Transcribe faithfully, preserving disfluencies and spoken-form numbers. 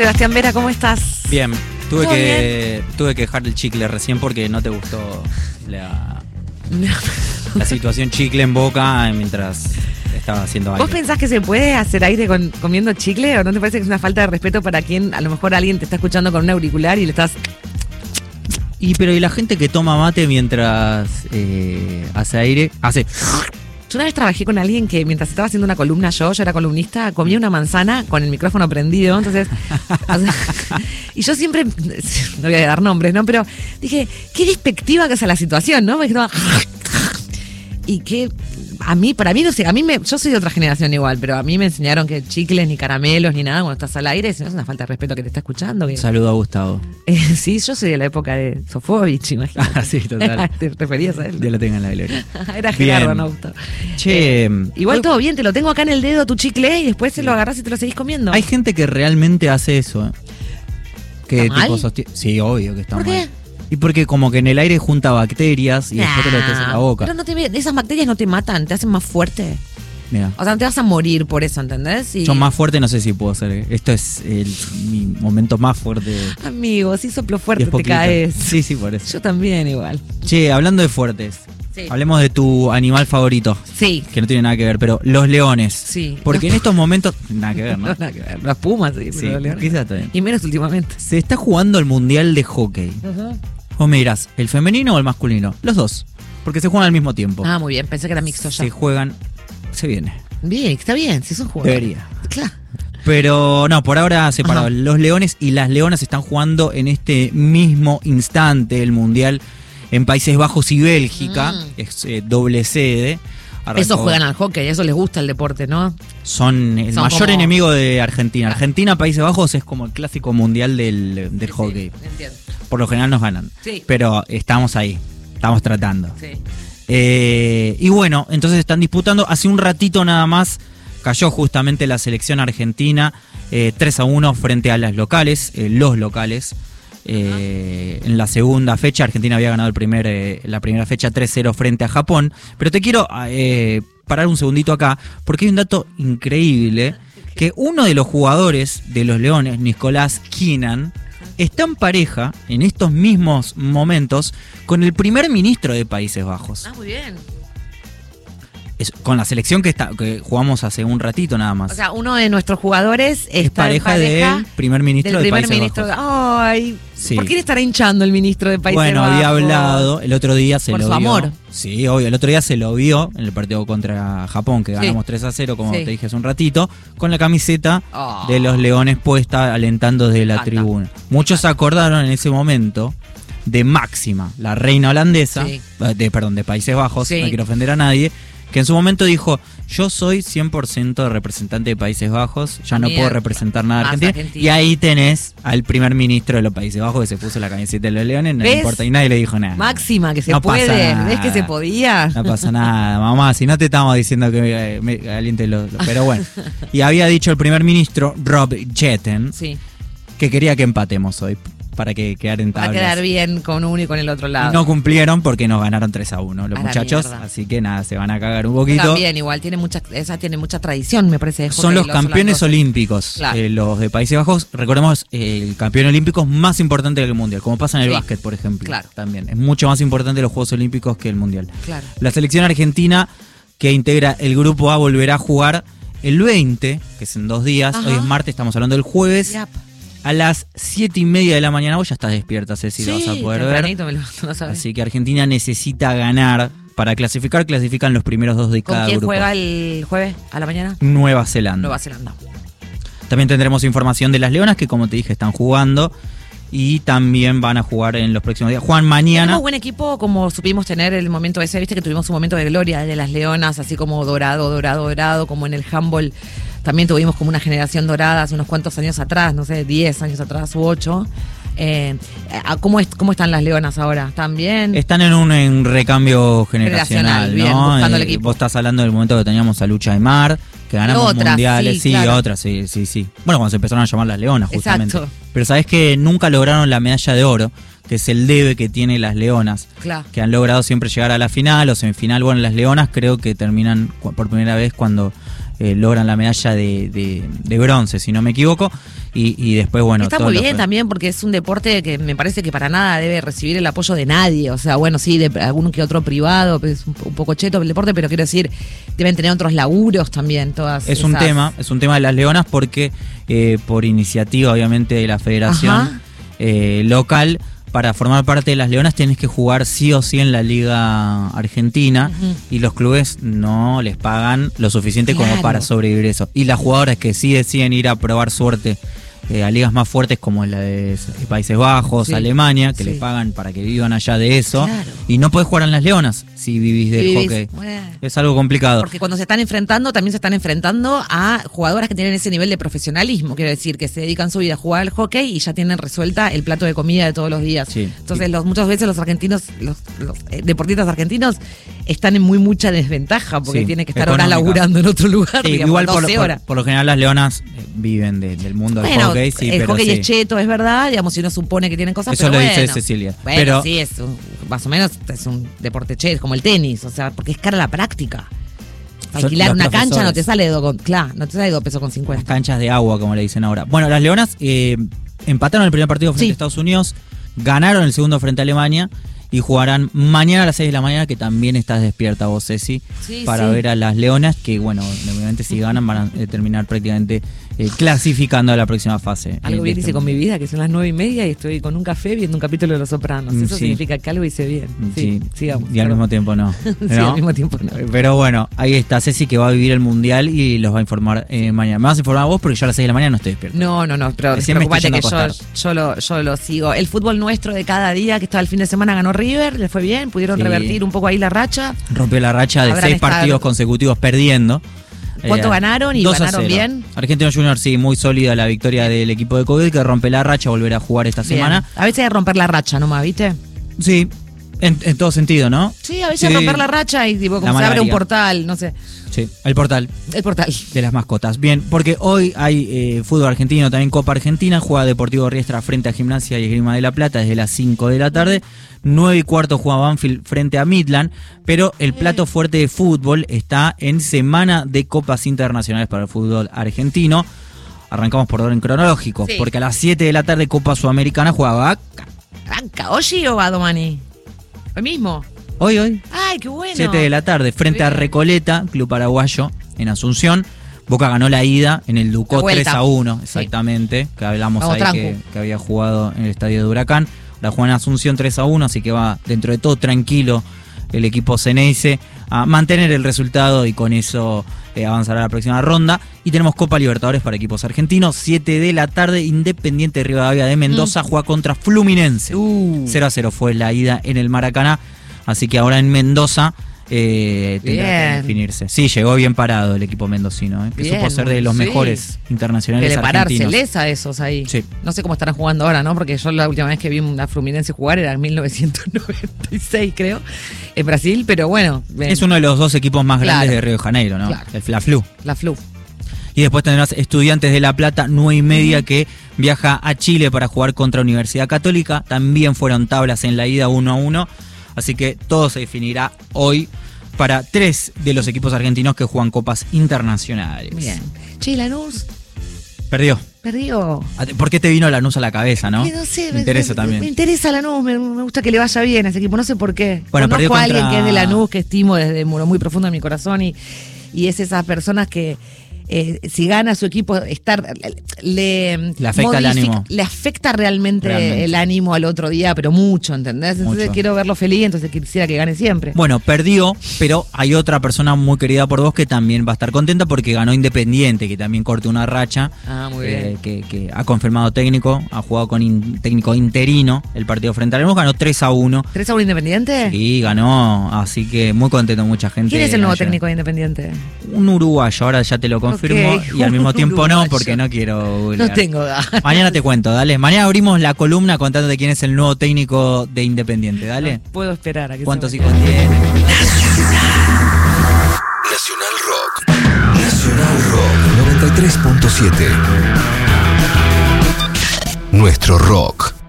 Sebastián Vera, ¿cómo estás? Bien, tuve ¿Todo que bien? tuve que dejar el chicle recién porque no te gustó la, la situación chicle en boca mientras estaba haciendo aire. ¿Vos pensás que se puede hacer aire con, comiendo chicle o no te parece que es una falta de respeto para quien a lo mejor alguien te está escuchando con un auricular y le estás... Y pero y la gente que toma mate mientras eh, hace aire, hace... Yo una vez trabajé con alguien que mientras estaba haciendo una columna yo, yo era columnista, comía una manzana con el micrófono prendido, entonces... o sea, y yo siempre, no voy a dar nombres, ¿no? Pero dije, qué despectiva que es la situación, ¿no? Porque estaba... Y que a mí, para mí, no sé, a mí me, yo soy de otra generación igual, pero a mí me enseñaron que chicles, ni caramelos, ni nada cuando estás al aire, si no es una falta de respeto que te está escuchando. Que... Saludo a Gustavo. Eh, sí, yo soy de la época de Sofovich, imagínate. Ah, sí, total. ¿Te referías a él? Ya lo tengo en la gloria. Era Gerardo, no Gustavo. Che, eh, igual todo bien, te lo tengo acá en el dedo tu chicle y después sí. te lo agarrás y te lo seguís comiendo. Hay gente que realmente hace eso, ¿eh? Que ¿Está tipo mal? sostiene... Sí, obvio que está ¿Por mal. qué? Y porque como que en el aire junta bacterias y después te lo metes en la boca. Pero no te, esas bacterias no te matan, te hacen más fuerte. Mira. O sea, no te vas a morir por eso, ¿entendés? Y... Yo más fuerte no sé si puedo hacer. Esto es el, mi momento más fuerte. Amigo, si soplo fuerte te poquito. caes. Sí, sí, por eso. Yo también igual. Che, hablando de fuertes, Sí. hablemos de tu animal favorito. Sí. Que no tiene nada que ver, pero los leones. Sí. Porque en estos momentos... Nada que ver, ¿no? No, nada que ver. Las pumas, sí. Sí, pero los leones. quizás también. Y menos últimamente. Se está jugando el Mundial de Hockey. Uh-huh. Vos me dirás, ¿el femenino o el masculino? Los dos. Porque se juegan al mismo tiempo. Ah, muy bien. Pensé que era mixto ya. Se juegan... Se viene. Bien, está bien. Si son jugadores. Debería. Claro. Pero no, por ahora separado. Ajá. Los leones y las leonas están jugando en este mismo instante el Mundial en Países Bajos y Bélgica. Mm. Es eh, doble sede. Arrancó- Esos juegan al hockey, eso les gusta el deporte, ¿no? Son el Son mayor como- enemigo de Argentina. Argentina, Países Bajos es como el clásico mundial del, del Sí, hockey. sí, entiendo. Por lo general nos ganan. Sí. Pero estamos ahí. Estamos tratando. Sí. Eh, y bueno, entonces están disputando. Hace un ratito nada más cayó justamente la selección argentina eh, tres a uno frente a las locales, eh, los locales. Eh, en la segunda fecha Argentina había ganado el primer, eh, la primera fecha tres cero frente a Japón. Pero te quiero eh, parar un segundito acá porque hay un dato increíble, que uno de los jugadores de los Leones, Nicolás Keenan, está en pareja en estos mismos momentos con el primer ministro de Países Bajos. Ah, muy bien. Es, con la selección que está que jugamos hace un ratito nada más. O sea, uno de nuestros jugadores es está pareja, en pareja del primer ministro del de primer Países ministro. Bajos. Ay, Sí. ¿por quién estará hinchando el ministro de Países Bueno, Bajos? había hablado, el otro día se Por lo su vio. amor. Sí, obvio, el otro día se lo vio en el partido contra Japón, que Sí. ganamos tres a cero, como Sí. te dije hace un ratito, con la camiseta Oh. de los Leones puesta, alentando desde la Falta. tribuna. Muchos se acordaron en ese momento de Máxima, la reina holandesa, Sí. de, perdón, de Países Bajos, Sí. no quiero ofender a nadie, que en su momento dijo, yo soy cien por ciento representante de Países Bajos, ya no Mierda. puedo representar nada de Más Argentina. Argentina. Y ahí tenés al primer ministro de los Países Bajos que se puso la camiseta de los Leones, no le ¿Ves? importa, y nadie le dijo nada. Máxima, que se No pasa puede. nada. ¿Ves que se podía? No pasa nada, mamá, si no te estamos diciendo que eh, me aliente los... los- Pero bueno, y había dicho el primer ministro, Rob Jetten, Sí. que quería que empatemos hoy, para que quedar en Va a tablas. quedar bien con uno y con el otro Y lado. no cumplieron porque nos ganaron tres a uno los A la muchachos, mierda. así que nada, se van a cagar un poquito. También igual, tiene mucha, esa tiene mucha tradición, me parece. de Son hockey, los campeones holandeses. olímpicos, Claro. eh, los de Países Bajos. Recordemos, eh, el campeón olímpico más importante del mundial, como pasa en el Sí. básquet, por ejemplo. Claro. También es mucho más importante los Juegos Olímpicos que el mundial. Claro. La selección argentina, que integra el grupo A, volverá a jugar el veinte, que es en dos días. Ajá. Hoy es martes, estamos hablando del jueves. Yep. A las siete y media de la mañana. Vos ya estás despierta, Ceci, lo vas a poder ver. tempranito me lo- no sabes. Así que Argentina necesita ganar. Para clasificar, clasifican los primeros dos de ¿Con cada quién grupo. juega el jueves a la mañana? Nueva Zelanda. Nueva Zelanda. También tendremos información de las Leonas, que como te dije están jugando. Y también van a jugar en los próximos días. Juegan mañana. Tenemos buen equipo, como supimos tener el momento ese, viste que tuvimos un momento de gloria de las Leonas, así como dorado, dorado, dorado, como en el handball. También tuvimos como una generación dorada hace unos cuantos años atrás, no sé, diez años atrás u ocho. Eh, ¿cómo, es, ¿Cómo están las Leonas ahora? ¿Están bien? Están en un en recambio generacional, Generacional, bien, ¿no? buscando el Eh, equipo. Vos estás hablando del momento que teníamos a Lucha de Mar, que ganamos Otras, mundiales, sí, sí, claro. otras, sí, sí, sí. Bueno, cuando se empezaron a llamar las Leonas, justamente. Exacto. Pero sabés que nunca lograron la medalla de oro, que es el debe que tienen las Leonas, Claro. que han logrado siempre llegar a la final o semifinal. Bueno, las Leonas creo que terminan cu- por primera vez cuando eh, logran la medalla de, de, de bronce, si no me equivoco. Y, y después, bueno... Está muy bien también porque es un deporte que me parece que para nada debe recibir el apoyo de nadie. O sea, bueno, sí, de algún que otro privado, es un, un poco cheto el deporte, pero quiero decir, deben tener otros laburos también, todas Es esas... un tema, es un tema de las leonas porque eh, por iniciativa, obviamente, de la federación eh, local, para formar parte de las leonas tienes que jugar sí o sí en la liga argentina, uh-huh. y los clubes no les pagan lo suficiente claro. como para sobrevivir eso. Y las jugadoras que sí deciden ir a probar suerte eh, a ligas más fuertes como la de Países Bajos, sí. Alemania, que sí. les pagan para que vivan allá de eso, claro. y no podés jugar en las leonas si vivís del vivís, hockey. Bueno. Es algo complicado. Porque cuando se están enfrentando, también se están enfrentando a jugadoras que tienen ese nivel de profesionalismo, quiero decir, que se dedican su vida a jugar al hockey y ya tienen resuelta el plato de comida de todos los días. Sí. Entonces, los, muchas veces los argentinos, los, los eh, deportistas argentinos están en muy mucha desventaja porque sí, tienen que estar económica. Horas laburando en otro lugar, sí, digamos, igual doce por, horas. Por, por lo general las leonas eh, viven de, del mundo del bueno, hockey. Sí, el pero hockey sí. es cheto, es verdad, digamos, si uno supone que tienen cosas, eso pero lo bueno. dice Cecilia. Bueno, pero, sí, es un, más o menos es un deporte cheto, como el tenis, o sea, porque es cara la práctica. Alquilar una cancha no te sale de do, claro, no te sale dos pesos con cincuenta. Las canchas de agua, como le dicen ahora. Bueno, las leonas eh, empataron el primer partido frente sí. a Estados Unidos, ganaron el segundo frente a Alemania y jugarán mañana a las seis de la mañana, que también estás despierta vos, Ceci, sí, para sí. ver a las leonas, que bueno, obviamente si ganan van a eh, terminar prácticamente eh, clasificando a la próxima fase. Algo eh, bien este hice con mi vida, que son las nueve y media y estoy con un café viendo un capítulo de Los Sopranos. Eso sí. significa que algo hice bien. Sí, sí. sigamos. Y al pero... mismo tiempo no. sí, ¿no? al mismo tiempo no. Pero bueno, ahí está Ceci, que va a vivir el mundial y los va a informar eh, mañana. Me vas a informar vos porque yo a las seis de la mañana no estoy despierto. No, no, no, pero preocupate que yo, yo, lo, yo lo sigo. El fútbol nuestro de cada día, que estaba el fin de semana, ganó River, le fue bien, pudieron sí. revertir un poco ahí la racha. Rompió la racha de seis estar... partidos consecutivos perdiendo. ¿Cuánto eh, ganaron y ganaron bien? Argentinos Juniors, sí, muy sólida la victoria bien. del equipo de COVID, que rompe la racha, volverá a jugar esta bien. semana. A veces hay que romper la racha nomás, ¿viste? Sí, en, en todo sentido, ¿no? Sí, a veces sí. romper la racha y tipo como se abre un portal, no sé. Sí, el portal. El portal. De las mascotas. Bien, porque hoy hay eh, fútbol argentino, también Copa Argentina, juega Deportivo Riestra frente a Gimnasia y Esgrima de la Plata desde las cinco de la tarde. nueve y cuarto juega Banfield frente a Midland, pero el plato fuerte de fútbol está en semana de Copas Internacionales para el fútbol argentino. Arrancamos por orden cronológico, sí. porque a las siete de la tarde Copa Sudamericana juega Banca. ¿Banca? ¿Oye o Badomani? Hoy mismo. Hoy, hoy. ¡Ay, qué bueno! siete de la tarde, frente a Recoleta, club paraguayo, en Asunción. Boca ganó la ida en el Ducó tres a uno, exactamente, sí. que hablamos Vamos, ahí que, que había jugado en el estadio de Huracán. La juega en Asunción tres a uno, así que va dentro de todo tranquilo el equipo Ceneice a mantener el resultado y con eso eh, avanzará a la próxima ronda. Y tenemos Copa Libertadores para equipos argentinos, siete de la tarde, Independiente de Rivadavia de Mendoza mm. juega contra Fluminense. Uh. cero a cero fue la ida en el Maracaná. Así que ahora en Mendoza eh, tendrá bien. que definirse. Sí, llegó bien parado el equipo mendocino, eh, que bien, supo ser de los sí. mejores internacionales que argentinos. Parárseles a esos ahí. Sí. No sé cómo estarán jugando ahora, ¿no? Porque yo la última vez que vi una Fluminense jugar era en mil novecientos noventa y seis, creo, en Brasil, pero bueno. Ven. Es uno de los dos equipos más claro. grandes de Río de Janeiro, ¿no? Claro. El La Flu. La Flu. Y después tendrás Estudiantes de La Plata, nueve y media, uh-huh. que viaja a Chile para jugar contra Universidad Católica. También fueron tablas en la ida uno a uno. Así que todo se definirá hoy para tres de los equipos argentinos que juegan copas internacionales. Bien. Che, Lanús. Perdió. Perdió. ¿Por qué te vino Lanús a la cabeza, no? No sé. Me, me interesa me, también. Me interesa Lanús, me, me gusta que le vaya bien a ese equipo, no sé por qué. Bueno, Conozco a alguien contra... que es de Lanús, que estimo desde lo muy profundo de mi corazón y, y es esas personas que... Eh, si gana su equipo, estar le, le afecta el ánimo. Le afecta realmente, realmente el ánimo al otro día, pero mucho, ¿entendés? Entonces mucho. Quiero verlo feliz, entonces quisiera que gane siempre. Bueno, perdió, pero hay otra persona muy querida por vos que también va a estar contenta porque ganó Independiente, que también cortó una racha. Ah, muy bien. Eh, que, que ha confirmado técnico, ha jugado con in, técnico interino el partido frente a Lanús, ganó tres a uno. ¿tres a uno Independiente? Sí, ganó, así que muy contento, mucha gente. ¿Quién es el nuevo allá. técnico de Independiente? Un uruguayo, ahora ya te lo confirmo, okay, y al mismo tiempo no, porque no quiero googlear. No tengo ganas. Mañana te cuento, dale. Mañana abrimos la columna contándote quién es el nuevo técnico de Independiente, dale. No puedo esperar a que ¿Cuántos hijos tiene? Nacional Rock. Nacional Rock noventa y tres punto siete. Nuestro rock.